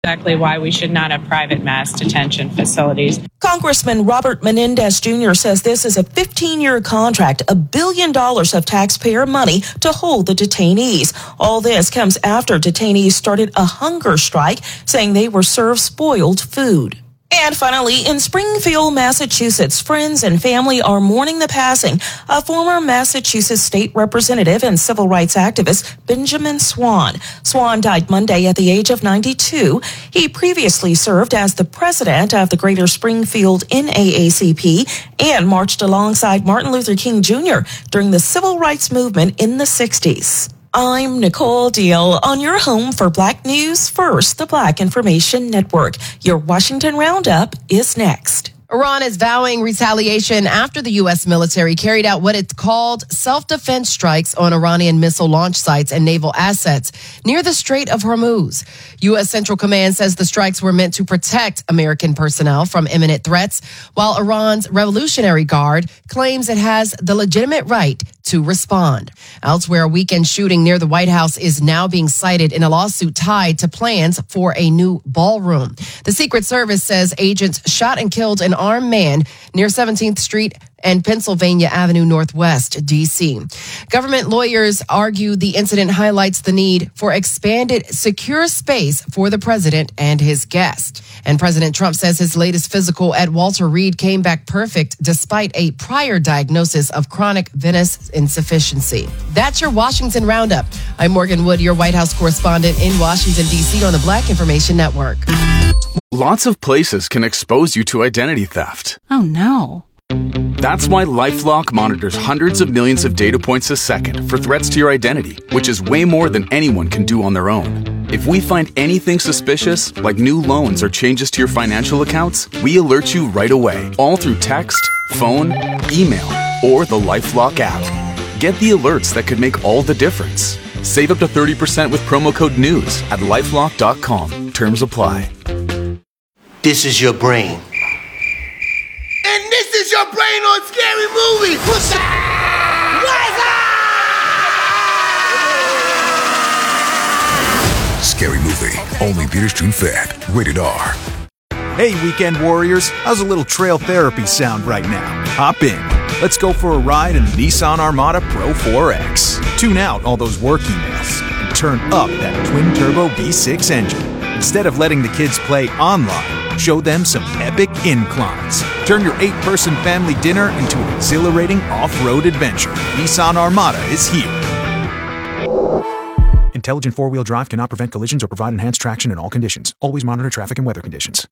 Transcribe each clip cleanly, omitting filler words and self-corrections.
Exactly why we should not have private mass detention facilities. Congressman Robert Menendez Jr. says this is a 15-year contract, $1 billion of taxpayer money to hold the detainees. All this comes after detainees started a hunger strike, saying they were served spoiled food. And finally, in Springfield, Massachusetts, friends and family are mourning the passing of former Massachusetts state representative and civil rights activist Benjamin Swan. Swan died Monday at the age of 92. He previously served as the president of the Greater Springfield NAACP and marched alongside Martin Luther King Jr. during the civil rights movement in the 60s. I'm Nicole Deal on your home for Black News First, the Black Information Network. Your Washington Roundup is next. Iran is vowing retaliation after the U.S. military carried out what it called self-defense strikes on Iranian missile launch sites and naval assets near the Strait of Hormuz. U.S. Central Command says the strikes were meant to protect American personnel from imminent threats, while Iran's Revolutionary Guard claims it has the legitimate right to respond. Elsewhere, a weekend shooting near the White House is now being cited in a lawsuit tied to plans for a new ballroom. The Secret Service says agents shot and killed an armed man near 17th Street and Pennsylvania Avenue Northwest, D.C. Government lawyers argue the incident highlights the need for expanded, secure space for the president and his guest. And President Trump says his latest physical at Walter Reed came back perfect despite a prior diagnosis of chronic venous insufficiency. That's your Washington Roundup. I'm Morgan Wood, your White House correspondent in Washington, D.C. on the Black Information Network. Lots of places can expose you to identity theft. Oh, no. That's why LifeLock monitors hundreds of millions of data points a second for threats to your identity, which is way more than anyone can do on their own. If we find anything suspicious, like new loans or changes to your financial accounts, we alert you right away, all through text, phone, email, or the LifeLock app. Get the alerts that could make all the difference. Save up to 30% with promo code NEWS at LifeLock.com. Terms apply. This is your brain. And this is your brain on Scary Movie. What's up? Scary Movie. Only theaters June 5th. Rated R. Hey, weekend warriors. How's a little trail therapy sound right now? Hop in. Let's go for a ride in the Nissan Armada Pro 4X. Tune out all those work emails and turn up that twin-turbo V6 engine. Instead of letting the kids play online, show them some epic inclines. Turn your 8-person family dinner into an exhilarating off-road adventure. Nissan Armada is here. Intelligent four-wheel drive cannot prevent collisions or provide enhanced traction in all conditions. Always monitor traffic and weather conditions.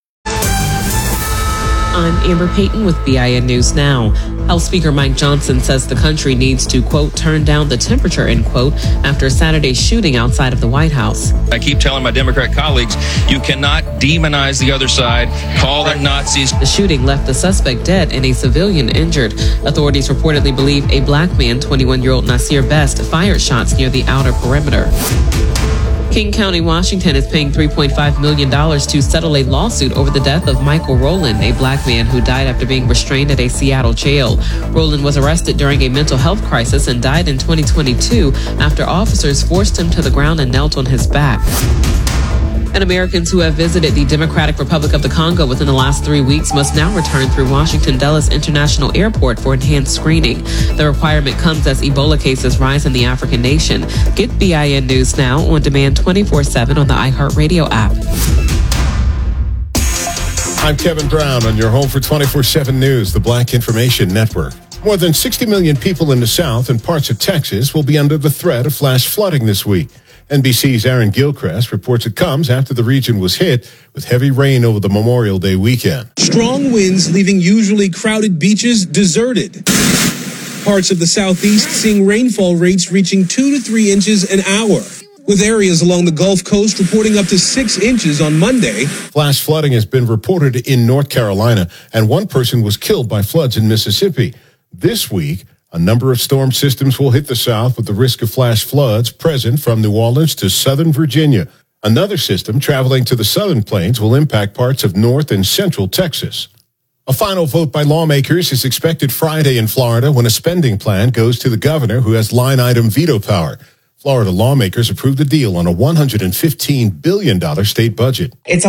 I'm Amber Payton with BIN News Now. House Speaker Mike Johnson says the country needs to, quote, turn down the temperature, end quote, after Saturday's shooting outside of the White House. I keep telling my Democrat colleagues, you cannot demonize the other side, call them Nazis. The shooting left the suspect dead and a civilian injured. Authorities reportedly believe a black man, 21-year-old Nasir Best, fired shots near the outer perimeter. King County, Washington is paying $3.5 million to settle a lawsuit over the death of Michael Rowland, a black man who died after being restrained at a Seattle jail. Rowland was arrested during a mental health crisis and died in 2022 after officers forced him to the ground and knelt on his back. And Americans who have visited the Democratic Republic of the Congo within the last 3 weeks must now return through Washington Dulles International Airport for enhanced screening. The requirement comes as Ebola cases rise in the African nation. Get BIN News Now on demand 24/7 on the iHeartRadio app. I'm Kevin Brown on your home for 24/7 News, the Black Information Network. More than 60 million people in the South and parts of Texas will be under the threat of flash flooding this week. NBC's Aaron Gilchrist reports it comes after the region was hit with heavy rain over the Memorial Day weekend. Strong winds leaving usually crowded beaches deserted. Parts of the Southeast seeing rainfall rates reaching 2 to 3 inches an hour, with areas along the Gulf Coast reporting up to 6 inches on Monday. Flash flooding has been reported in North Carolina, and one person was killed by floods in Mississippi. This week, a number of storm systems will hit the South with the risk of flash floods present from New Orleans to southern Virginia. Another system traveling to the southern plains will impact parts of north and central Texas. A final vote by lawmakers is expected Friday in Florida when a spending plan goes to the governor who has line item veto power. Florida lawmakers approved a deal on a $115 billion state budget. It's